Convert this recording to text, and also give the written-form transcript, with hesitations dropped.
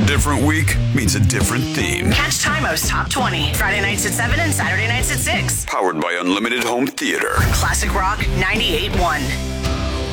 different week means a different theme. Catch Timo's Top 20, Friday nights at 7 and Saturday nights at 6. Powered by Unlimited Home Theater. Classic Rock 98.1.